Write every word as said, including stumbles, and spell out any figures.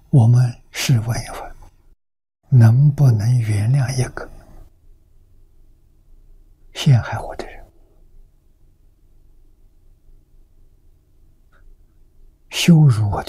我们试问一问，能不能原谅一个陷害我的人？羞辱我的